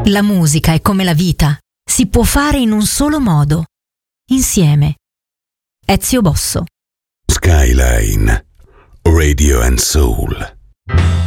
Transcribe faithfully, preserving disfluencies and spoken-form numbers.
La musica è come la vita, si può fare in un solo modo, insieme. Ezio Bosso. Skyline Radio and Soul.